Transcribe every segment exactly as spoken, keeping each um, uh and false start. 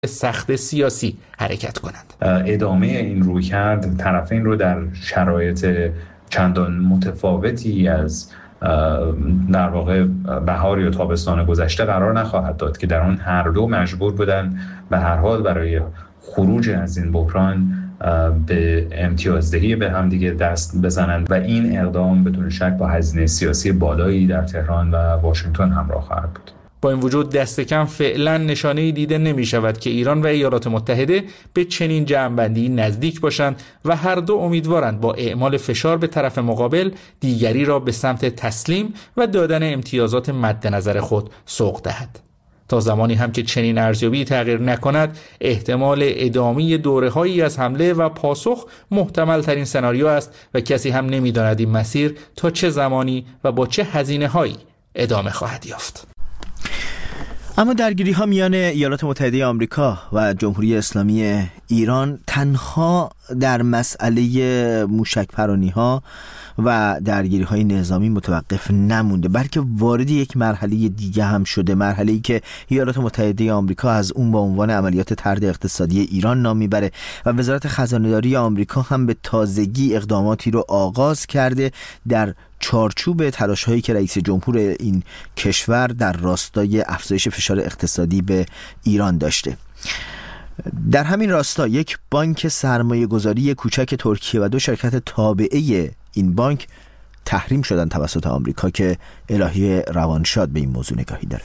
سخت سیاسی حرکت کنند. ادامه این رویکرد طرفین رو در شرایط چندان متفاوتی از در واقع بهار یا تابستان گذشته قرار نخواهد داد که در آن هر دو مجبور بودن به هر حال برای خروج از این بحران به امتیازدهی به هم دیگه دست بزنند و این اقدام بدون شک با هزینه سیاسی بالایی در تهران و واشنگتن همراه خواهد بود. با این وجود دست کم فعلا نشانه‌ای دیده نمی شود که ایران و ایالات متحده به چنین جمع‌بندی نزدیک باشند و هر دو امیدوارند با اعمال فشار به طرف مقابل دیگری را به سمت تسلیم و دادن امتیازات مد نظر خود سوق دهد. تا زمانی هم که چنین ارزیابی تغییر نکند، احتمال ادامه دوره‌هایی از حمله و پاسخ محتمل ترین سناریو است و کسی هم نمی‌داند این مسیر تا چه زمانی و با چه هزینه‌هایی ادامه خواهد یافت. اما درگیری ها میان ایالات متحده آمریکا و جمهوری اسلامی ایران تنها در مسئله موشک پرانی ها و درگیری های نظامی متوقف نمونده، بلکه وارد یک مرحله دیگه هم شده، مرحله‌ای که ایالات متحده آمریکا از اون با عنوان عملیات طرد اقتصادی ایران نام میبره و وزارت خزانه‌داری آمریکا هم به تازگی اقداماتی رو آغاز کرده در چارچوب تلاش‌هایی که رئیس جمهور این کشور در راستای افزایش فشار اقتصادی به ایران داشته. در همین راستا یک بانک سرمایه گذاری کوچک ترکیه و دو شرکت تابعه این بانک تحریم شدن توسط آمریکا که الهی روانشاد به این موضوع نگاهی داره.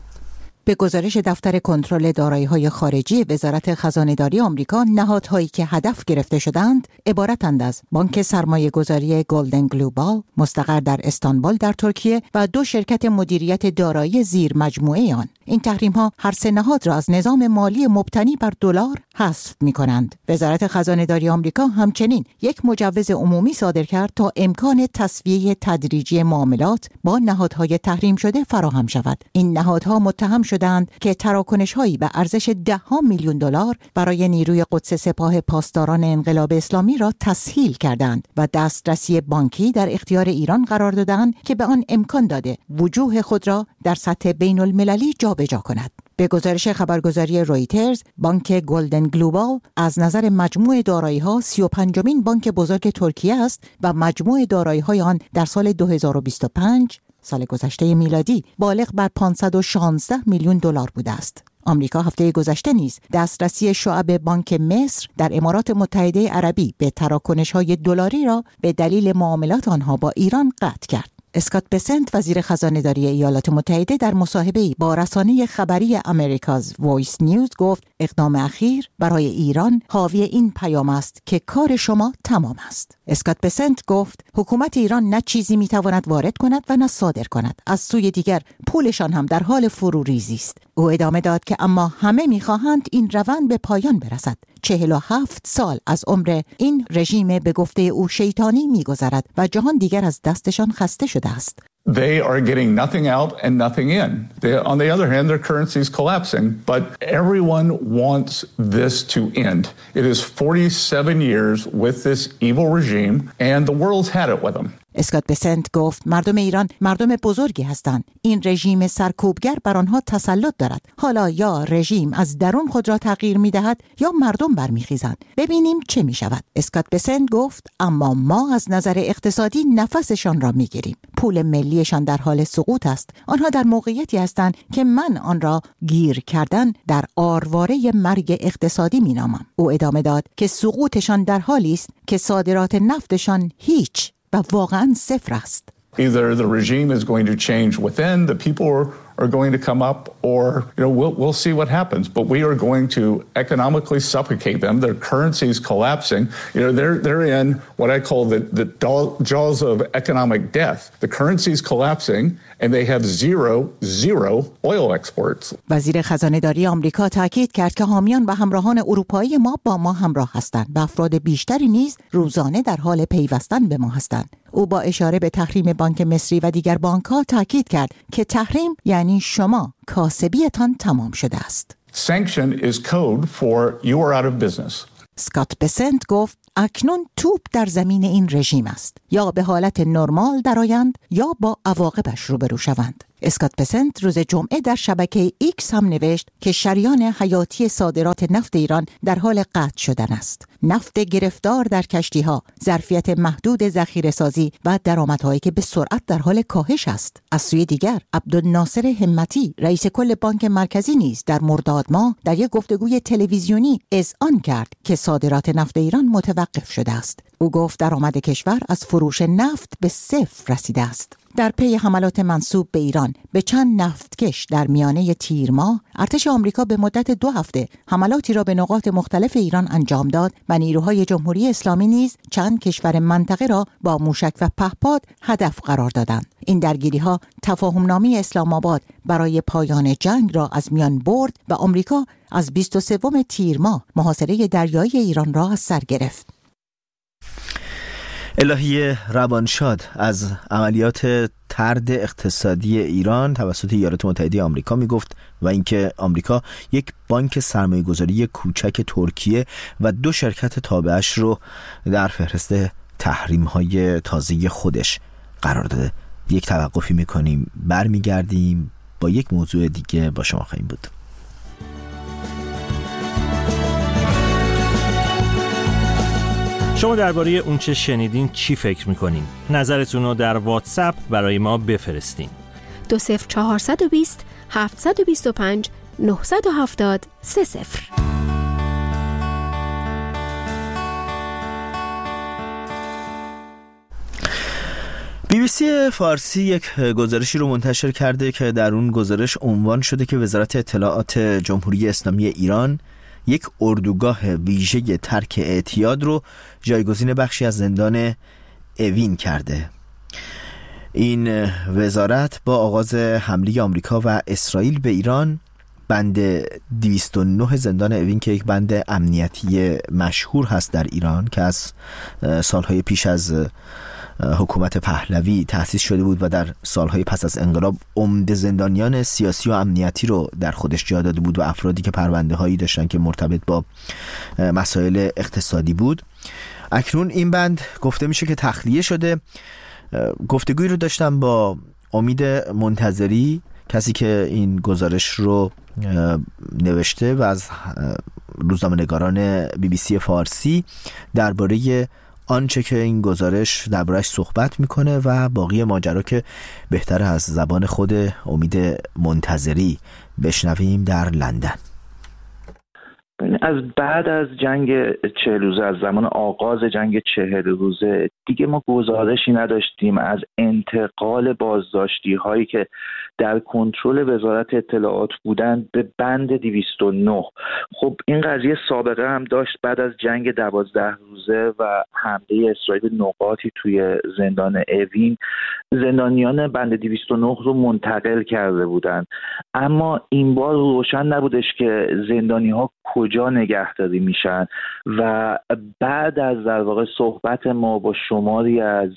به گزارش دفتر کنترل دارایی‌های خارجی وزارت خزانه‌داری آمریکا، نهادهایی که هدف گرفته شدند عبارتند از بانک سرمایه‌گذاری گلدن گلوبال مستقر در استانبول در ترکیه و دو شرکت مدیریت دارایی زیر مجموعه آن. این تحریم‌ها هر سه نهاد را از نظام مالی مبتنی بر دلار حذف می‌کنند. وزارت خزانه‌داری آمریکا همچنین یک مجوز عمومی صادر کرد تا امکان تسویه تدریجی معاملات با نهادهای تحریم شده فراهم شود. این نهادها متهم شدند که تراکنش‌هایی به ارزش ده ها میلیون دلار برای نیروی قدس سپاه پاسداران انقلاب اسلامی را تسهیل کردند و دسترسی بانکی در اختیار ایران قرار دادند که به آن امکان داده وجوه خود را در سطح بین المللی جابجا کند. به گزارش خبرگزاری رویترز، بانک گلدن گلوبال از نظر مجموع دارایی‌ها سی و پنجمین بانک بزرگ ترکیه است و مجموع دارایی‌های آن در سال دو هزار و بیست و پنج سال گذشته میلادی بالغ بر پانصد و شانزده میلیون دلار بوده است. آمریکا هفته گذشته نیز دسترسی شعب بانک مصر در امارات متحده عربی به تراکنش‌های دلاری را به دلیل معاملات آنها با ایران قطع کرد. اسکات بسنت وزیر خزانه‌داری ایالات متحده در مصاحبه‌ای با رسانه خبری امریکاز وایس نیوز گفت اقدام اخیر برای ایران حاوی این پیام است که کار شما تمام است. اسکات بسنت گفت حکومت ایران نه چیزی میتواند وارد کند و نه صادر کند. از سوی دیگر پولشان هم در حال فروریزی است. او ادامه داد که اما همه میخواهند این روند به پایان برسد. چهل و هفت سال از عمر این رژیم به گفته او شیطانی میگذرد و جهان دیگر از دستشان خسته شده است. They are getting nothing out and nothing in. They, on the other hand, their currency is collapsing, but everyone wants this to end. It is forty-seven years with this evil regime, and the world's had it with them. اسکات بسنت گفت مردم ایران مردم بزرگی هستند. این رژیم سرکوبگر بر آنها تسلط دارد. حالا یا رژیم از درون خود را تغییر می‌دهد یا مردم برمیخیزند. ببینیم چه می‌شود. اسکات بسنت گفت اما ما از نظر اقتصادی نفسشان را می‌گیریم. پول ملیشان در حال سقوط است. آنها در موقعیتی هستند که من آن را گیر کردن در آرواره مرگ اقتصادی می‌نامم. او ادامه داد که سقوطشان در حالی است که صادرات نفتشان هیچ و واقعا صفر است. Either the regime is going to change within, the people are, are going to come up, or you know we'll we'll see what happens. But we are going to economically suffocate them. Their currency is collapsing. You know they're they're in what I call the the jaws of economic death. The currency is collapsing, and they have zero zero oil exports. وزیر خزانه‌داری آمریکا تاکید کرد که حامیان و همراهان اروپایی ما با ما همراه هستند و افراد بیشتری نیز روزانه در حال پیوستن به ما هستند. او با اشاره به تحریم بانک مصری و دیگر بانک‌ها تاکید کرد که تحریم یعنی شما کاسبیتان تمام شده است. Sanction is code for you are out of business. اسکات بسنت گفت اکنون توپ در زمین این رژیم است. یا به حالت نرمال درآیند یا با عواقبش روبرو شوند. اسکات بسنت روز جمعه در شبکه ایکس هم نوشت که شریان حیاتی صادرات نفت ایران در حال قطع شدن است. نفت گرفتار در کشتی‌ها، ظرفیت محدود ذخیره‌سازی و درآمدهایی که به سرعت در حال کاهش است. از سوی دیگر عبدالناصر همتی رئیس کل بانک مرکزی نیز در مرداد ماه در یک گفتگوی تلویزیونی اذعان کرد که صادرات نفت ایران متوقف شده است. او گفت درآمد کشور از فروش نفت به صفر رسیده است. در پی حملات منسوب به ایران به چند نفتکش در میانه تیر ماه، ارتش آمریکا به مدت دو هفته حملاتی را به نقاط مختلف ایران انجام داد و نیروهای جمهوری اسلامی نیز چند کشور منطقه را با موشک و پهپاد هدف قرار دادند. این درگیری‌ها تفاهمنامه اسلام آباد برای پایان جنگ را از میان برد و آمریکا از بیست و سوم تیر ماه محاصره دریایی ایران را از سر گرفت. الهی روانشاد از عملیات طرد اقتصادی ایران توسط ایالات متحده آمریکا می گفت و اینکه آمریکا یک بانک سرمایه‌گذاری کوچک ترکیه و دو شرکت تابعش رو در فهرست تحریم‌های تازه خودش قرار داده. یک توقفی می‌کنیم، برمیگردیم با یک موضوع دیگه با شما خواهیم بود. شما درباره اون چه شنیدین چی فکر میکنین؟ نظرتون رو در واتساپ برای ما بفرستین. دو صفر چهارصد و بیست هفتصد و بیست و پنج نهصد و هفتاد سه صفر. بی بی سی فارسی یک گزارشی رو منتشر کرده که در اون گزارش عنوان شده که وزارت اطلاعات جمهوری اسلامی ایران یک اردوگاه ویژه ترک اعتیاد رو جایگزین بخشی از زندان اوین کرده. این وزارت با آغاز حمله آمریکا و اسرائیل به ایران بند دویست و نه زندان اوین که یک بند امنیتی مشهور هست در ایران که از سالهای پیش از حکومت پهلوی تأسیس شده بود و در سالهای پس از انقلاب عمده زندانیان سیاسی و امنیتی رو در خودش جا داده بود و افرادی که پرونده هایی داشتن که مرتبط با مسائل اقتصادی بود. اکنون این بند گفته میشه که تخلیه شده. گفتگویی رو داشتم با امید منتظری، کسی که این گزارش رو نوشته و از روزنامه‌نگاران بی بی سی فارسی، درباره آنچه که این گزارش درباره‌اش صحبت میکنه و باقی ماجرا که بهتر از زبان خود امید منتظری بشنویم در لندن. از بعد از جنگ چهل روزه، از زمان آغاز جنگ چهل روزه دیگه ما گزارشی نداشتیم از انتقال بازداشتی هایی که در کنترل وزارت اطلاعات بودند به بند دویست و نه. خب این قضیه سابقه هم داشت. بعد از جنگ دوازده روزه و حمله اسرائیل نقاطی توی زندان اوین، زندانیان بند دویست و نه رو منتقل کرده بودند، اما این بار روشن نبودش که زندانی ها کجا نگهداری میشن و بعد از در واقع صحبت ما با شماری از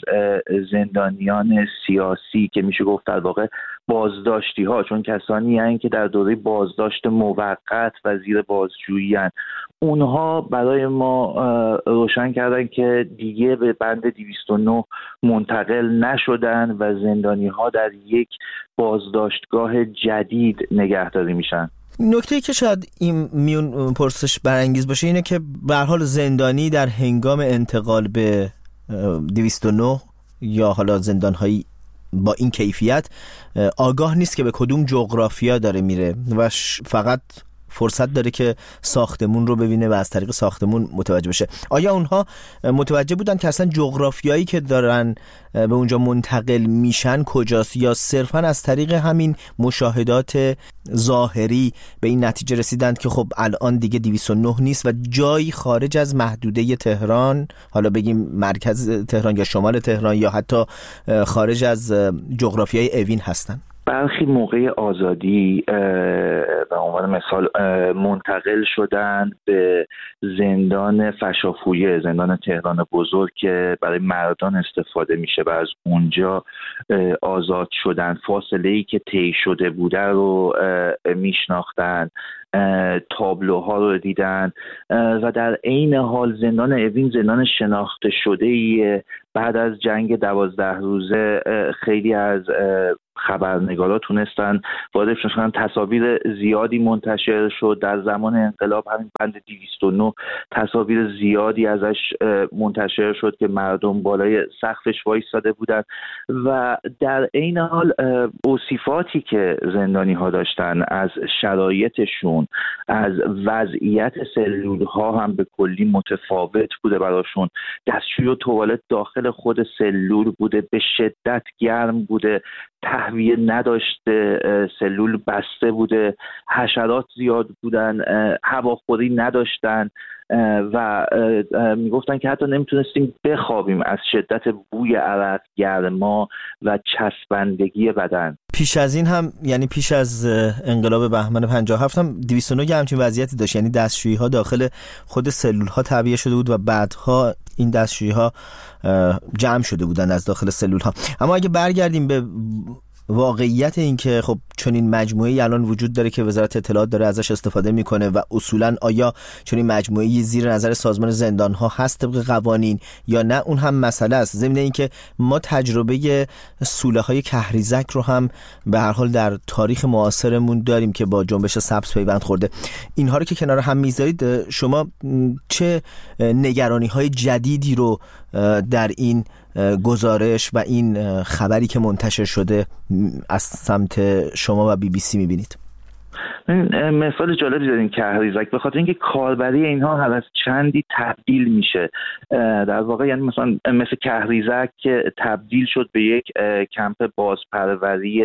زندانیان سیاسی که میشه گفت در واقع بازداشتی ها، چون کسانی هستند که در دوره بازداشت موقت و زیر بازجویی هستند، اونها برای ما روشن کردن که دیگه به بند دویست و نه منتقل نشدن و زندانی ها در یک بازداشتگاه جدید نگهداری میشن. نکته‌ای که شاید این میون پرسش برانگیز باشه اینه که به هر حال زندانی در هنگام انتقال به دویست و نه یا حالا زندان‌هایی با این کیفیت آگاه نیست که به کدوم جغرافیا داره میره و فقط فرصت داره که ساختمون رو ببینه و از طریق ساختمون متوجه بشه. آیا اونها متوجه بودن که اصلا جغرافیایی که دارن به اونجا منتقل میشن کجاست، یا صرفا از طریق همین مشاهدات ظاهری به این نتیجه رسیدند که خب الان دیگه دویست و نه نیست و جایی خارج از محدوده تهران، حالا بگیم مرکز تهران یا شمال تهران یا حتی خارج از جغرافیای اوین هستن؟ برخی موقع آزادی به عنوان مثال منتقل شدن به زندان فشافویه، زندان تهران بزرگ که برای مردان استفاده میشه و از اونجا آزاد شدن. فاصله ای که طی شده بوده رو میشناختن، تابلوها رو دیدن و در عین حال زندان اوین زندان شناخته شده ایه بعد از جنگ دوازده روزه خیلی از خبرنگارا تونستن وارد شدن، تصاویر زیادی منتشر شد. در زمان انقلاب همین بند دویست و نه تصاویر زیادی ازش منتشر شد که مردم بالای سقفش وایساده بودن و در عین حال اوصافاتی که زندانی ها داشتن از شرایطشون، از وضعیت سلول ها هم به کلی متفاوت بوده براشون. دستشویی و توالت داخل خود سلول بوده، به شدت گرم بوده، تهویه نداشته، سلول بسته بوده، حشرات زیاد بودن، هواخوری نداشتن و میگفتن که حتی نمیتونستیم بخوابیم از شدت بوی عرق، گرما و چسبندگی بدن. پیش از این هم، یعنی پیش از انقلاب بهمن پنجاه و هفت هم دویست و نه همچین وضعیتی داشت، یعنی دستشویی ها داخل خود سلول ها تعبیه شده بود و بعدها این دستشویی ها جمع شده بودن از داخل سلول ها. اما اگه برگردیم به واقعیت این که خب چنین مجموعه‌ای الان وجود داره که وزارت اطلاعات داره ازش استفاده میکنه و اصولا آیا چنین مجموعه‌ای زیر نظر سازمان زندان‌ها هست طبق قوانین یا نه، اون هم مسئله است. ضمن اینکه ما تجربه سوله‌های کهریزک رو هم به هر حال در تاریخ معاصرمون داریم که با جنبش سبز پیوند خورده. اینها رو که کنار هم میذارید، شما چه نگرانی‌های جدیدی رو در این گزارش و این خبری که منتشر شده از سمت شما و بی بی سی میبینید؟ مثال جالبی زدین کهریزک، به خاطر اینکه کاربری اینها هر از چندی تبدیل میشه. در واقع یعنی مثلا مثل کهریزک که تبدیل شد به یک کمپ بازپروری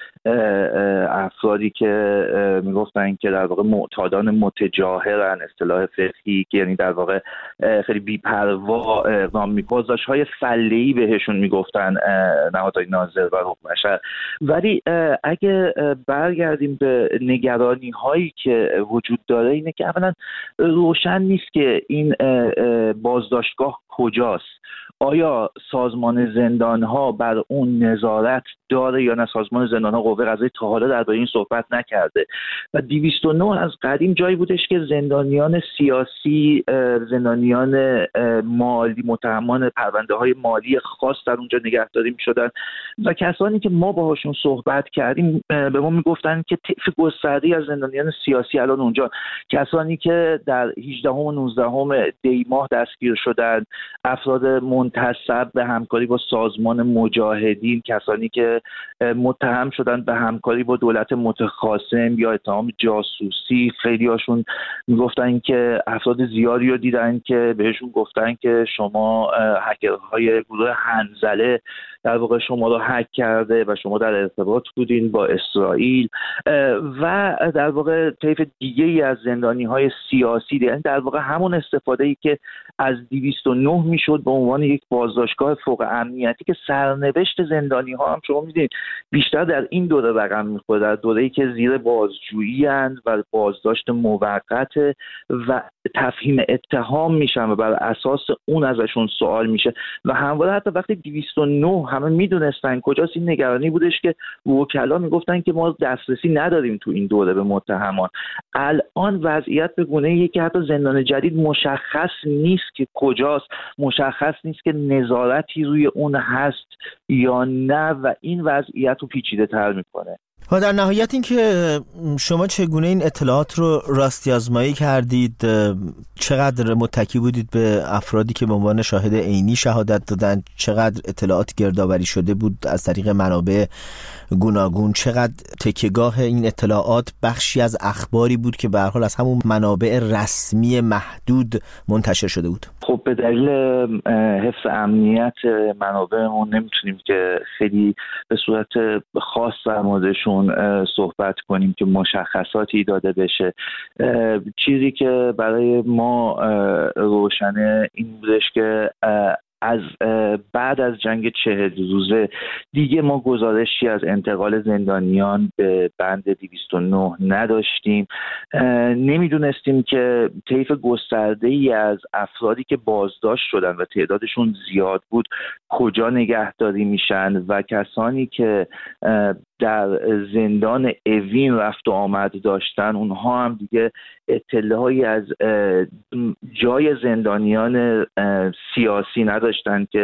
افرادی که میگفتن که در واقع معتادان متجاهرن، اصطلاح فقهی، یعنی در واقع خیلی بی‌پروا اقدام میکنن، بازداشت‌های فله‌ای بهشون میگفتن نهادهای ناظر و حکم بشر. ولی اگه برگردیم به نگرانی هایی که وجود داره، اینه که اولا روشن نیست که این بازداشتگاه کجاست. آیا سازمان زندان ها بر اون نظارت داره یا نه؟ سازمان زندان ها، قوه قضاییه تا حالا درباره این صحبت نکرده و دویست و نه از قدیم جایی بودش که زندانیان سیاسی، زندانیان مالی، متهمان پرونده های مالی خاص در اونجا نگهداری می‌شدن و کسانی که ما باهاشون صحبت کردیم به ما میگفتن که طیف گسترده‌ای از زندانیان سیاسی الان اونجا، کسانی که در هجدهم و نوزدهم دی ماه دستگیر شدن، افراد منتسب به همکاری با سازمان مجاهدین، کسانی که متهم شدن به همکاری با دولت متخاصم یا اتهام جاسوسی. خیلی هاشون میگفتن که افراد زیادی رو دیدن که بهشون گفتن که شما هکرهای گروه حنظله در واقع شما رو هک کرده و شما در ارتباط بودین با اسرائیل و در واقع طیف دیگه ای از زندانی های سیاسی. یعنی در واقع همون استفاده ای که از دویست و نه میشد به عنوان یک بازداشتگاه فوق امنیتی که سرنوشت زندانی ها هم شما میدونید بیشتر در این دوره رقم میخوره، در دوره‌ای که زیر بازجویی اند و بازداشت موقت و تفهیم اتهام میشن و بر اساس اون ازشون سوال میشه و همواره حتی وقتی دویست و نه همه میدونستن کجاست، این نگرانی بودش که وکلا میگفتن که ما دسترسی نداریم تو این دوره به متهمان. الان وضعیت به گونه‌ایه که حتی زندان جدید مشخص نیست که کجاست، مشخص نیست که نظارتی روی اون هست یا نه و این وضعیت رو پیچیده تر میکنه. و در نهایت این که شما چگونه این اطلاعات رو راستی آزمایی کردید؟ چقدر متکی بودید به افرادی که به عنوان شاهد عینی شهادت دادن؟ چقدر اطلاعات گردآوری شده بود از طریق منابع گوناگون؟ چقدر تکیه‌گاه این اطلاعات بخشی از اخباری بود که به هر حال از همون منابع رسمی محدود منتشر شده بود؟ خب به دلیل حفظ امنیت منابعمون نمیتونیم که خیلی به صورت خاص در موردشون صحبت کنیم که مشخصاتی داده بشه. چیزی که برای ما روشنه این بودش که از بعد از جنگ چهل روزه دیگه ما گزارشی از انتقال زندانیان به بند دویست و نه نداشتیم. نمیدونستیم که طیف گسترده‌ای از افرادی که بازداشت شدن و تعدادشون زیاد بود کجا نگهداری میشن و کسانی که در زندان اوین رفت و آمد داشتن اونها هم دیگه اطلاعی از جای زندانیان سیاسی نداشتن که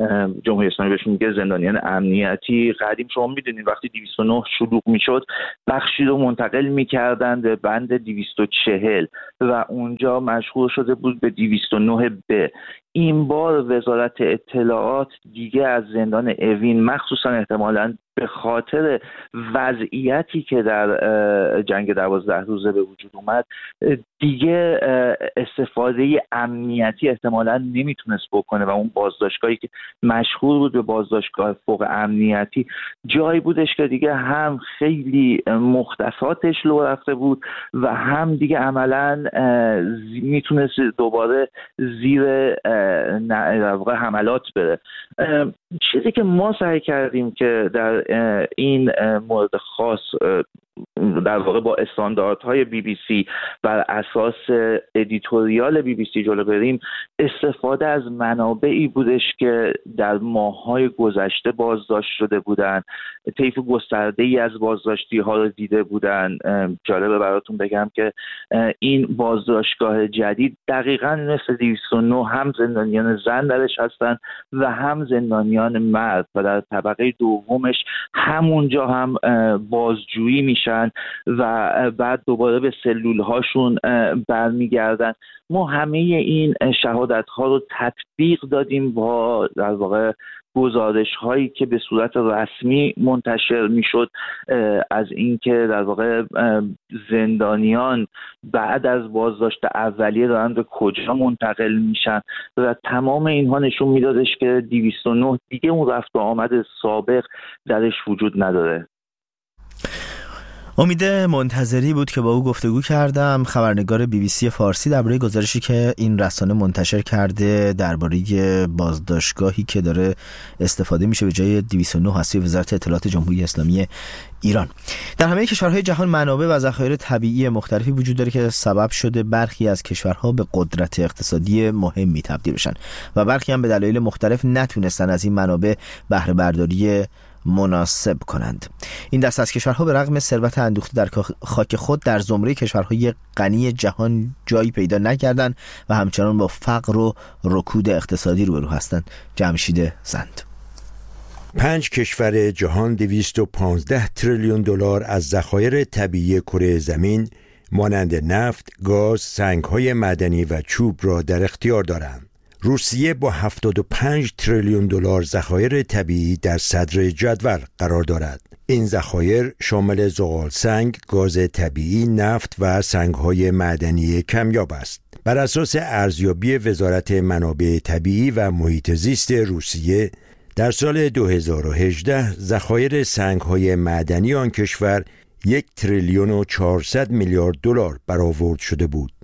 جمهوری اسلامی بهشون میگه زندانیان امنیتی. قدیم شما میدونید وقتی دویست و نه شلوغ میشد بخشی رو منتقل میکردن به بند دویست و چهل و اونجا مشغول شده بود به دویست و نه ب. این بار وزارت اطلاعات دیگه از زندان اوین مخصوصا احتمالاً به خاطر وضعیتی که در جنگ دوازده روزه به وجود اومد دیگه استفاده امنیتی احتمالاً نمیتونست بکنه و اون بازداشتگاهی که مشهور بود به بازداشتگاه فوق امنیتی جایی بودش که دیگه هم خیلی مختصاتش لو رفته بود و هم دیگه عملاً میتونست دوباره زیر در واقع حملات بره. چیزی که ما سعی کردیم که در این مورد خاص در واقع با استانداردهای بی بی سی بر اساس ادیتوریال بی بی سی جلو بریم، استفاده از منابعی بودش که در ماه‌های گذشته بازداشت شده بودن، طیف گسترده‌ای از بازداشتی ها رو دیده بودن. جالبه براتون بگم که این بازداشتگاه جدید دقیقاً مثل دویست و نه هم زندانیان زن درش هستن و هم زندانیان مرد و در طبقه دومش همونجا هم بازجویی میشن و بعد دوباره به سلول هاشون برمیگردن. ما همه این شهادت ها رو تطبیق دادیم با در واقع گزارش هایی که به صورت رسمی منتشر میشد از اینکه در واقع زندانیان بعد از بازداشت اولیه دارن به کجا منتقل میشن و تمام اینها نشون میدادش که دویست و نه دیگه اون رفت و آمد سابق درش وجود نداره. امید منتظری بود که با او گفتگو کردم، خبرنگار بی بی سی فارسی، درباره گزارشی که این رسانه منتشر کرده درباره بازداشتگاهی که داره استفاده میشه به جای دویست و نه از وزارت اطلاعات جمهوری اسلامی ایران. در همه کشورهای جهان منابع و ذخایر طبیعی مختلفی وجود داره که سبب شده برخی از کشورها به قدرت اقتصادی مهمی تبدیل بشن و برخی هم به دلایل مختلف نتونستن از این منابع بهره برداری مناسب کنند. این دست از کشورها به رغم ثروت اندوخته در خاک خود در زمره کشورهای غنی جهان جایی پیدا نکردند و همچنان با فقر و رکود اقتصادی روبرو هستند. جمشید زند. پنج کشور جهان دویست و پانزده تریلیون دلار از ذخایر طبیعی کره زمین مانند نفت، گاز، سنگ‌های معدنی و چوب را در اختیار دارند. روسیه با هفتاد و پنج تریلیون دلار ذخایر طبیعی در صدر جدول قرار دارد. این ذخایر شامل زغال سنگ، گاز طبیعی، نفت و سنگ‌های معدنی کمیاب است. بر اساس ارزیابی وزارت منابع طبیعی و محیط زیست روسیه، در سال دو هزار و هجده ذخایر سنگ‌های معدنی آن کشور یک تریلیون و چهارصد میلیارد دلار برآورد شده بود.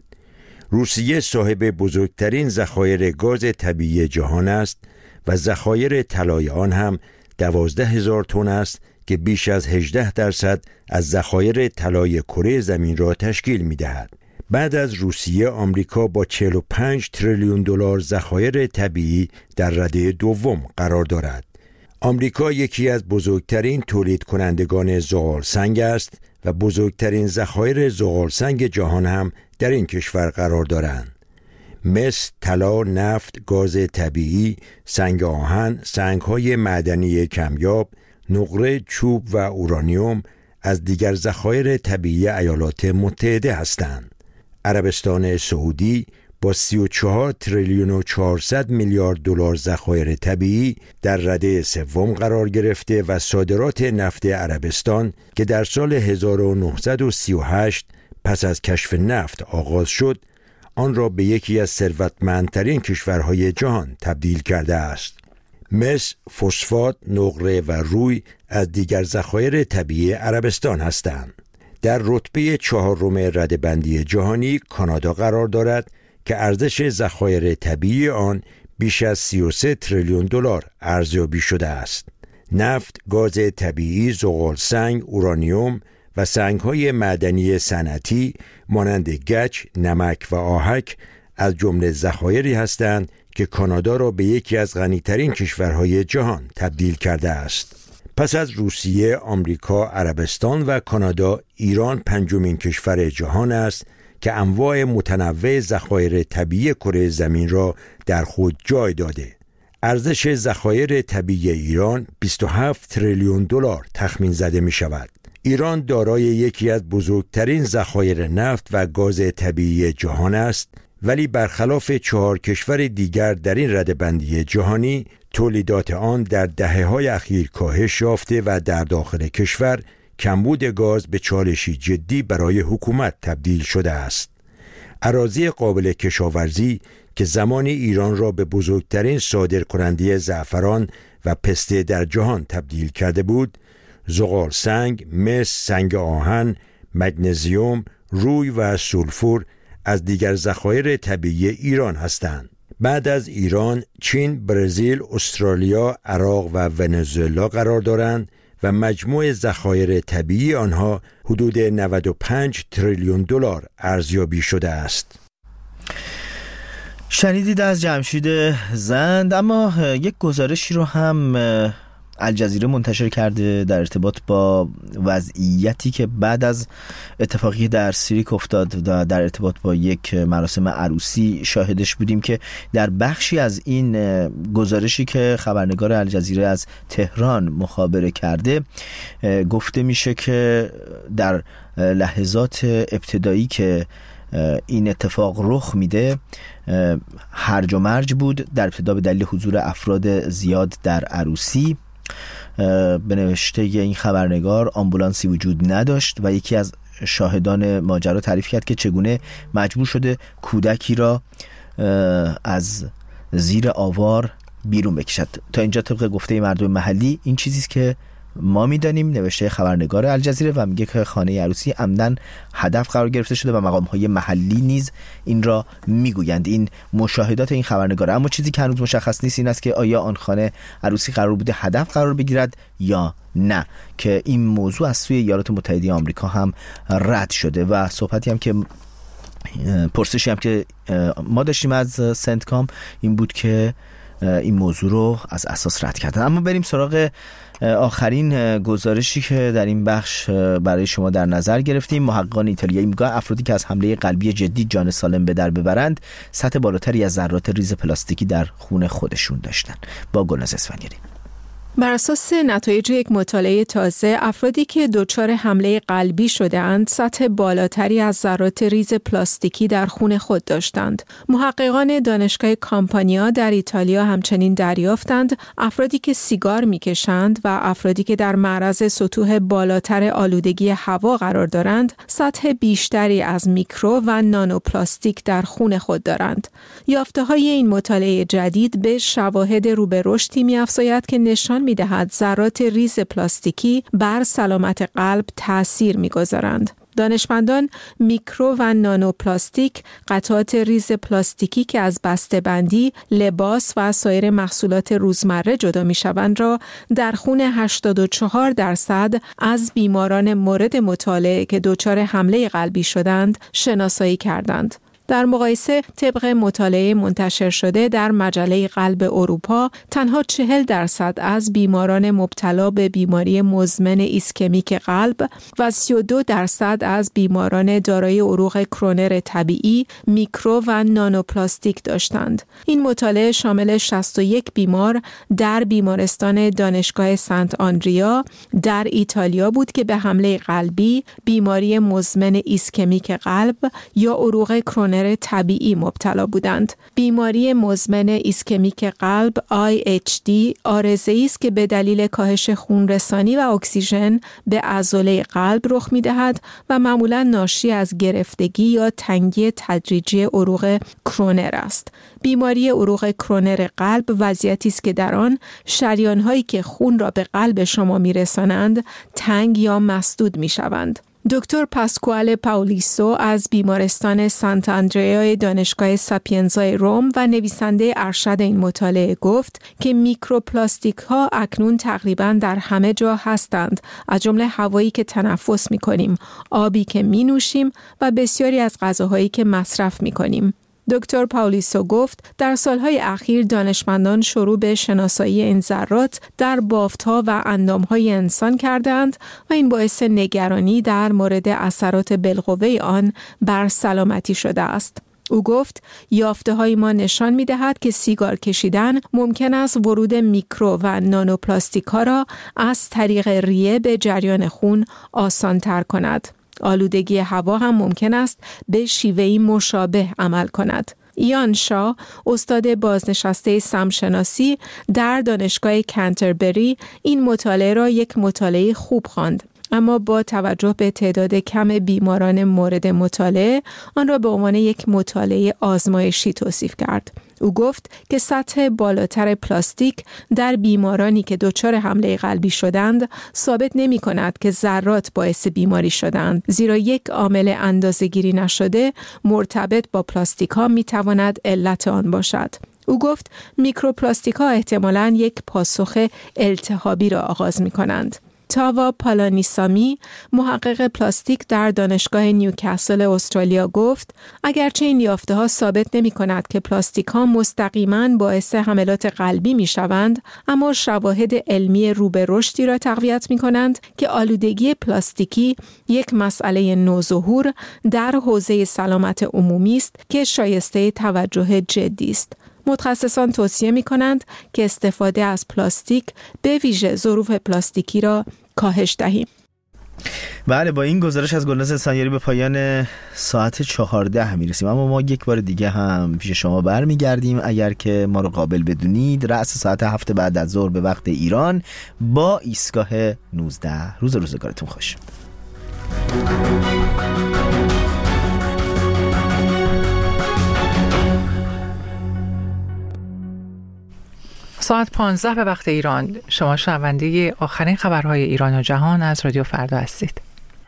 روسیه صاحب بزرگترین ذخایر گاز طبیعی جهان است و ذخایر طلای آن هم دوازده هزار تن است که بیش از هجده درصد از ذخایر طلای کره زمین را تشکیل می‌دهد. بعد از روسیه، آمریکا با چهل و پنج تریلیون دلار ذخایر طبیعی در رده دوم قرار دارد. آمریکا یکی از بزرگترین تولید کنندگان زغال سنگ است و بزرگترین ذخایر زغال سنگ جهان هم در این کشور قرار دارند. مس، طلا، نفت، گاز طبیعی، سنگ آهن، سنگ‌های معدنی کمیاب، نقره، چوب و اورانیوم از دیگر ذخایر طبیعی ایالات متحده هستند. عربستان سعودی با سی و چهار تریلیون و چهارصد میلیارد دلار ذخایر طبیعی در رده سوم قرار گرفته و صادرات نفت عربستان که در سال هزار و نهصد و سی و هشت پس از کشف نفت آغاز شد، آن را به یکی از ثروتمندترین کشورهای جهان تبدیل کرده است. مس، فسفات، نقره و روی از دیگر ذخایر طبیعی عربستان هستند. در رتبه چهارم رده‌بندی جهانی کانادا قرار دارد که ارزش ذخایر طبیعی آن بیش از سی و سه تریلیون دلار ارزیابی شده است. نفت، گاز طبیعی، زغال سنگ، اورانیوم و سنگ‌های معدنی صنعتی مانند گچ، نمک و آهک از جمله ذخایری هستند که کانادا را به یکی از غنی‌ترین کشورهای جهان تبدیل کرده است. پس از روسیه، آمریکا، عربستان و کانادا، ایران پنجمین کشور جهان است که انواع متنوع ذخایر طبیعی کره زمین را در خود جای داده. ارزش ذخایر طبیعی ایران بیست و هفت تریلیون دلار تخمین زده می شود. ایران دارای یکی از بزرگترین ذخایر نفت و گاز طبیعی جهان است، ولی برخلاف چهار کشور دیگر در این رده‌بندی جهانی تولیدات آن در دهه‌های اخیر کاهش یافته و در داخل کشور کمبود گاز به چالشی جدی برای حکومت تبدیل شده است. اراضی قابل کشاورزی که زمانی ایران را به بزرگترین صادرکننده زعفران و پسته در جهان تبدیل کرده بود، زغال سنگ، مس، سنگ آهن، مگنزیوم، روی و سولفور از دیگر ذخایر طبیعی ایران هستند. بعد از ایران، چین، برزیل، استرالیا، عراق و ونزوئلا قرار دارند و مجموع ذخایر طبیعی آنها حدود نود و پنج تریلیون دلار ارزیابی شده است. شنیدید از جمشید زند. اما یک گزارشی رو هم الجزیره منتشر کرده در ارتباط با وضعیتی که بعد از اتفاقی در سیریک افتاد و در ارتباط با یک مراسم عروسی شاهدش بودیم، که در بخشی از این گزارشی که خبرنگار الجزیره از تهران مخابره کرده گفته میشه که در لحظات ابتدایی که این اتفاق رخ میده هرج و مرج بود، در ابتدا به دلیل حضور افراد زیاد در عروسی. به نوشته این خبرنگار آمبولانسی وجود نداشت و یکی از شاهدان ماجرا تعریف کرد که چگونه مجبور شده کودکی را از زیر آوار بیرون بکشد. تا اینجا طبق گفته مردم محلی این چیزی است که ما میدانیم. نوشته خبرنگار الجزیره و میگه که خانه عروسی عمدن هدف قرار گرفته شده و مقام‌های محلی نیز این را میگویند. این مشاهدات این خبرنگار. اما چیزی که هنوز مشخص نیست این است که آیا آن خانه عروسی قرار بوده هدف قرار بگیرد یا نه، که این موضوع از سوی ایالات متحده آمریکا هم رد شده و صحبتی هم که پرسشی هم که ما داشتیم از سنتکام این بود که این موضوع رو از اساس رد کردن. اما بریم سراغ آخرین گزارشی که در این بخش برای شما در نظر گرفتیم. محققان ایتالیایی میگن افرادی که از حمله قلبی جدی جان سالم به در ببرند سطح بالاتری از ذرات ریز پلاستیکی در خون خودشون داشتن. با گلناز اسفندیاری. بر اساس نتایج یک مطالعه تازه، افرادی که دچار حمله قلبی شده‌اند سطح بالاتری از ذرات ریز پلاستیکی در خون خود داشتند. محققان دانشگاه کامپانیا در ایتالیا همچنین دریافتند افرادی که سیگار می‌کشند و افرادی که در معرض سطوح بالاتر آلودگی هوا قرار دارند سطح بیشتری از میکرو و نانو پلاستیک در خون خود دارند. یافته‌های این مطالعه جدید به شواهد رو به رشدی می‌افزاید که نشان می‌دهد ذرات ریز پلاستیکی بر سلامت قلب تأثیر می‌گذارند. دانشمندان میکرو و نانو پلاستیک، قطعات ریز پلاستیکی که از بسته‌بندی، لباس و سایر محصولات روزمره جدا می‌شوند را در خون هشتاد و چهار درصد از بیماران مورد مطالعه که دچار حمله قلبی شدند شناسایی کردند. در مقایسه طبق مطالعه منتشر شده در مجله قلب اروپا، تنها چهل درصد از بیماران مبتلا به بیماری مزمن ایسکمیک قلب و سی و دو درصد از بیماران دارای عروق کرونر طبیعی میکرو و نانوپلاستیک داشتند. این مطالعه شامل شصت و یک بیمار در بیمارستان دانشگاه سنت آندریا در ایتالیا بود که به حمله قلبی، بیماری مزمن ایسکمیک قلب یا عروق کرونر طبیعی مبتلا بودند. بیماری مزمن ایسکمیک قلب آی اچ دی عارضه‌ای است که به دلیل کاهش خونرسانی و اکسیژن به عضله قلب رخ می‌دهد و معمولاً ناشی از گرفتگی یا تنگی تدریجی عروق کرونر است. بیماری عروق کرونر قلب وضعیتی است که در آن شریان‌هایی که خون را به قلب شما می‌رسانند تنگ یا مسدود می‌شوند. دکتر پاسکوال پاولیسو از بیمارستان سانت آندریا دانشگاه ساپینزای روم و نویسنده ارشد این مطالعه گفت که میکروپلاستیک ها اکنون تقریباً در همه جا هستند، از جمله هوایی که تنفس می کنیم، آبی که می نوشیم و بسیاری از غذاهایی که مصرف می کنیم. دکتر پاولیسو گفت در سالهای اخیر دانشمندان شروع به شناسایی این ذرات در بافت‌ها و اندام‌های انسان کردند و این باعث نگرانی در مورد اثرات بالقوه آن بر سلامتی شده است. او گفت یافته‌های ما نشان می‌دهد که سیگار کشیدن ممکن است ورود میکرو و نانوپلاستیک‌ها را از طریق ریه به جریان خون آسان‌تر کند. آلودگی هوا هم ممکن است به شیوهی مشابه عمل کند. ایان شا، استاد بازنشسته سمشناسی در دانشگاه کنتربری، این مطالعه را یک مطالعه خوب خواند، اما با توجه به تعداد کم بیماران مورد مطالعه آن را به عنوان یک مطالعه آزمایشی توصیف کرد. او گفت که سطح بالاتر پلاستیک در بیمارانی که دچار حمله قلبی شدند ثابت نمی کند که ذرات باعث بیماری شدند، زیرا یک عامل اندازه‌گیری نشده مرتبط با پلاستیک ها می تواند علت آن باشد. او گفت میکروپلاستیک ها احتمالاً یک پاسخ التهابی را آغاز می کنند. تاوا پالانیسامی، محقق پلاستیک در دانشگاه نیوکاسل استرالیا گفت اگرچه این یافته ها ثابت نمی کند که پلاستیک ها مستقیما باعث حملات قلبی می شوند، اما شواهد علمی رو به رشدی را تقویت می کنند که آلودگی پلاستیکی یک مسئله نوظهور در حوزه سلامت عمومی است که شایسته توجه جدی است. متخصصان توصیه می کنند که استفاده از پلاستیک به ویژه ظروف پلاستیکی را کاهش دهیم. بله، با این گزارش از گلناز احسانیاری به پایان ساعت چهارده می رسیم، اما ما یک بار دیگه هم پیش شما برمیگردیم. اگر که ما رو قابل بدونید رأس ساعت هفت بعد از ظهر به وقت ایران با ایستگاه نوزده. روز روزگارتون خوش. ساعت پانزده به وقت ایران. شما شنونده آخرین خبرهای ایران و جهان از رادیو فردا هستید.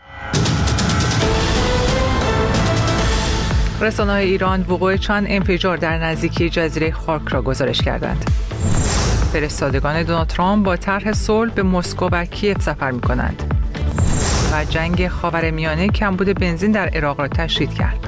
رسانه‌های ایران وقوع چند انفجار در نزدیکی جزیره خارک را گزارش کردند. فرستادگان دونالد ترامپ با طرح صلح به مسکو و کیف سفر می‌کنند. و جنگ خاورمیانه کمبود بنزین در عراق را تشدید کرد.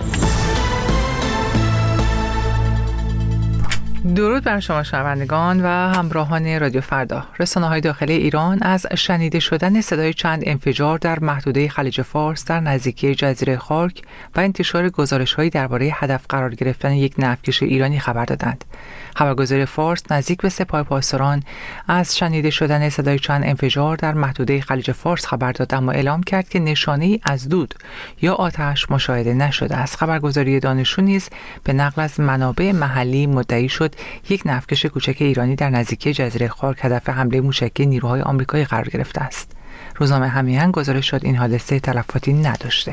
درود بر شما شنوندگان و همراهان رادیو فردا. رسانه‌های داخلی ایران از شنیده شدن صدای چند انفجار در محدوده خلیج فارس در نزدیکی جزیره خارک و انتشار گزارش‌هایی درباره هدف قرار گرفتن یک نفتکش ایرانی خبر دادند. خبرگزاری فارس نزدیک به سپاه پاسداران از شنیده شدن صدای چند انفجار در محدوده خلیج فارس خبر داد، اما اعلام کرد که نشانه‌ای از دود یا آتش مشاهده نشده است. خبرگزاری دانشجو نیز به نقل از منابع محلی مدعی شد یک نفتکش کوچک ایرانی در نزدیکی جزیره خارک هدف حمله موشکی نیروهای آمریکایی قرار گرفته است. روزنامه همیهن گزارش داد این حادثه تلفاتی نداشته.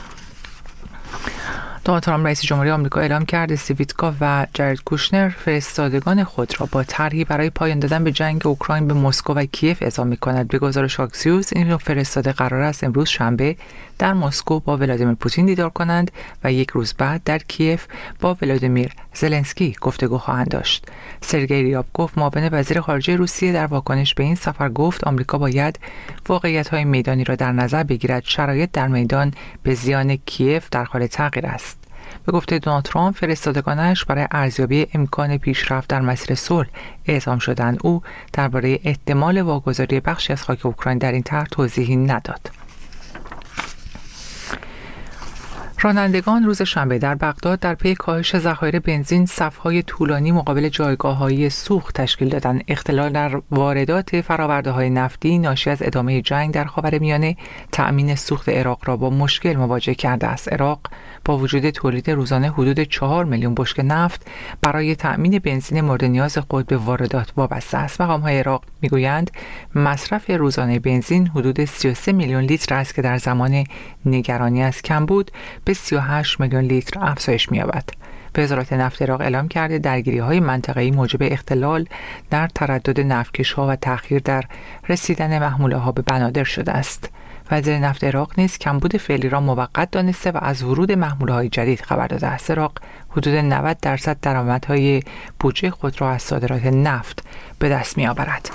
دونالد ترامپ رئیس جمهوری آمریکا اعلام کرد استیو ویتکاف و جارد کوشنر فرستادگان خود را با طرحی برای پایان دادن به جنگ اوکراین به مسکو و کیف اعزام می‌کند. به گزارش آکسیوس این فرستاده قرار است امروز شنبه در مسکو با ولادیمیر پوتین دیدار کنند و یک روز بعد در کیف با ولادیمیر زلنسکی گفتگو خواهند داشت. سرگئی ریابکوف معاون وزیر خارجه روسیه در واکنش به این سفر گفت آمریکا باید واقعیت‌های میدانی را در نظر بگیرد. شرایط در میدان به زیان کیف در حال تغییر است. به گفته دونالد ترامپ فرستادگانش برای ارزیابی امکان پیشرفت در مسیر صلح اعزام شدند. او درباره احتمال واگذاری بخشی از خاک اوکراین در این طرح توضیحی نداد. رانندگان روز شنبه در بغداد در پی کاهش ذخایر بنزین صف‌های طولانی مقابل جایگاه‌های سوخت تشکیل دادند. اختلال در واردات فرآورده‌های نفتی ناشی از ادامه جنگ در خاورمیانه تأمین سوخت عراق را با مشکل مواجه کرده است. عراق با وجود تولید روزانه حدود چهار میلیون بشکه نفت برای تأمین بنزین مورد نیاز خود به واردات وابسته است. مقام‌های عراق می‌گویند مصرف روزانه بنزین حدود سی و سه میلیون لیتر است که در زمان نگرانی از کمبود به سی و هشت میلیون لیتر افزایش می‌یابد. وزارت نفت عراق اعلام کرده درگیری‌های منطقه‌ای موجب اختلال در تردد نفتکش‌ها و تأخیر در رسیدن محموله‌ها به بنادر شده است. وزیر نفت عراق نیز کمبود فعلی را موقت دانسته و از ورود محموله‌های جدید خبر داده است. عراق حدود نود درصد درآمدهای بودجه خود را از صادرات نفت به دست می‌آورد.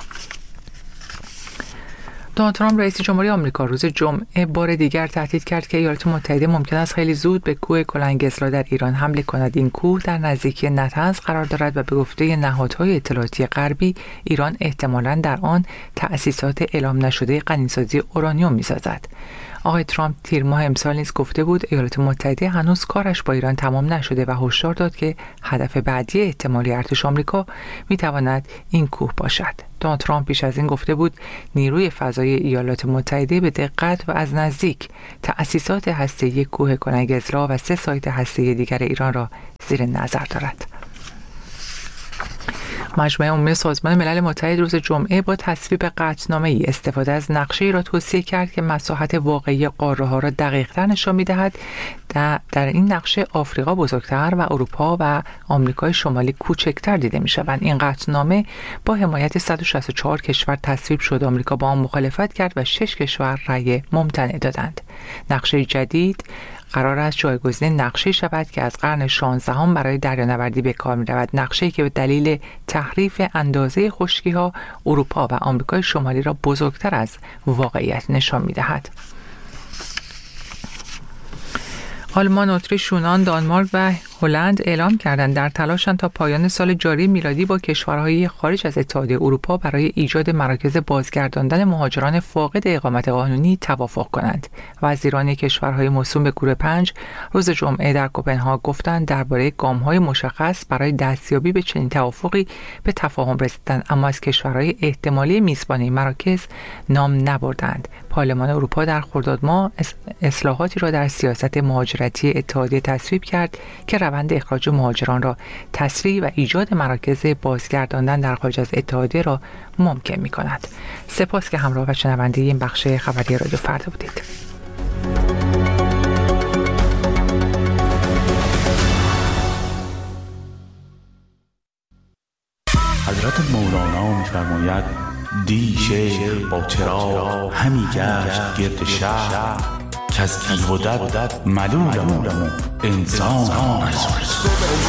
دونالد ترامپ رئیس جمهوری آمریکا روز جمعه بار دیگر تهدید کرد که ایالات متحده ممکن است خیلی زود به کوه کلنگزرا در ایران حمله کند. این کوه در نزدیکی نطنز قرار دارد و به گفته نهادهای اطلاعاتی غربی ایران احتمالاً در آن تأسیسات اعلام نشده غنیسازی اورانیوم می‌سازد. آقای ترامپ تیر ماه امسال نیز گفته بود ایالات متحده هنوز کارش با ایران تمام نشده و هشدار داد که هدف بعدی احتمالی ارتش آمریکا میتواند این کوه باشد. دونالد ترامپ پیش از این گفته بود نیروی فضایی ایالات متحده به دقت و از نزدیک تأسیسات هسته‌ای کوه کنگزلا و سه سایت هسته‌ای دیگر ایران را زیر نظر دارد. مجمع عمومی سازمان ملل متحد روز جمعه با تصویب قطعنامه‌ای استفاده از نقشه‌ای را توصیه کرد که مساحت واقعی قاره‌ها را دقیق‌تر نشان می‌دهد. در این نقشه آفریقا بزرگتر و اروپا و آمریکای شمالی کوچکتر دیده می‌شوند. این قطعنامه با حمایت صد و شصت و چهار کشور تصویب شد. آمریکا با آن مخالفت کرد و شش کشور رأی ممتنع دادند. نقشه جدید قرار است جایگزین نقشه شود که از قرن شانزدهم برای دریانوردی به کار می‌رود. نقشه‌ای که به دلیل تحریف اندازه خشکی‌ها اروپا و آمریکای شمالی را بزرگتر از واقعیت نشان می‌دهد. آلمان، اتریش، یونان، دانمارک و هلند اعلام کردند در تلاشند تا پایان سال جاری میلادی با کشورهای خارج از اتحادیه اروپا برای ایجاد مراکز بازگرداندن مهاجران فاقد اقامت قانونی توافق کنند. وزیران کشورهای موسوم به گروه پنج روز جمعه در کوپنهاگ گفتند درباره گام‌های مشخص برای دستیابی به چنین توافقی به تفاهم رسیدند، اما از کشورهای احتمالی میزبانی مراکز نام نبردند. پارلمان اروپا در خرداد ماه اصلاحاتی را در سیاست مهاجرتی اتحادیه تصویب کرد که روند اخراج مهاجران را تسریع و ایجاد مراکز بازگرداندن در خارج از اتحادیه را ممکن می‌کند. سپاس که همراه و شنونده این بخش خبری رادیو فردا بودید. حضرت مولانا می‌فرماید دی شیخ با چراغ همی گشت گرد شهر که از تیغ و دد ملولم انسان